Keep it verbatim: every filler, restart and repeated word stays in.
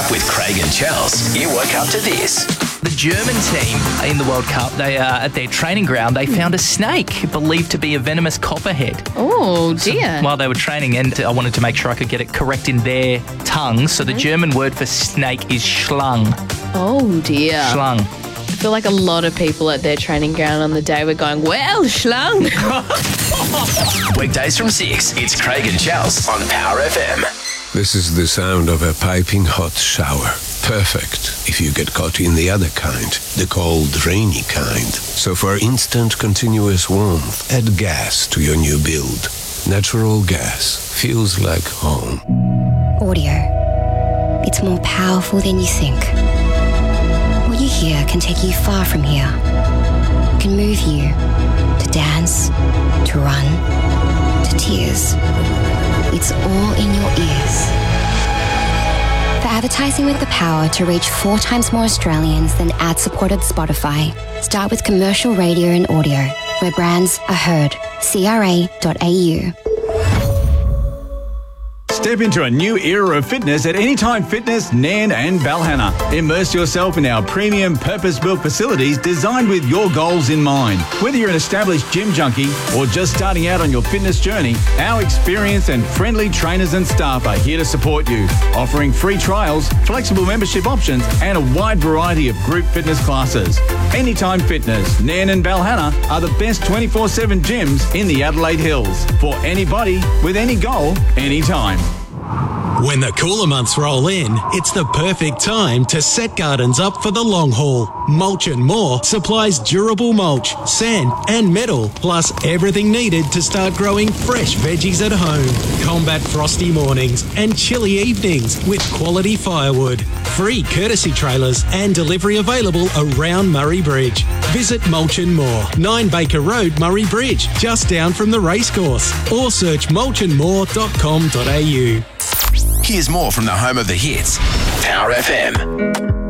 Up with Craig and Chels. You woke up to this. The German team in the World Cup, they uh, at their training ground, they found a snake believed to be a venomous copperhead. Oh, dear. So while they were training, and I wanted to make sure I could get it correct in their tongue, so the German word for snake is Schlang. Oh, dear. Schlang. I feel like a lot of people at their training ground on the day were going, well, Schlang. Weekdays from six, it's Craig and Chels on Power F M. This is the sound of a piping hot shower. Perfect if you get caught in the other kind, the cold, rainy kind. So for instant, continuous warmth, add gas to your new build. Natural gas feels like home. Audio. It's more powerful than you think. What you hear can take you far from here. It can move you to dance, to run, to tears. It's all in your ears. For advertising with the power to reach four times more Australians than ad-supported Spotify, start with commercial radio and audio, where brands are heard. C R A dot A U. Step into a new era of fitness at Anytime Fitness, Nairn and Balhana. Immerse yourself in our premium purpose-built facilities designed with your goals in mind. Whether you're an established gym junkie or just starting out on your fitness journey, our experienced and friendly trainers and staff are here to support you, offering free trials, flexible membership options and a wide variety of group fitness classes. Anytime Fitness, Nairn and Balhana are the best twenty-four seven gyms in the Adelaide Hills for anybody with any goal, anytime. When the cooler months roll in, it's the perfect time to set gardens up for the long haul. Mulch and More supplies durable mulch, sand and metal, plus everything needed to start growing fresh veggies at home. Combat frosty mornings and chilly evenings with quality firewood. Free courtesy trailers and delivery available around Murray Bridge. Visit Mulch and More, nine Baker Road, Murray Bridge, just down from the racecourse, or search mulch and more dot com dot a u. Here's more from the home of the hits, Power F M.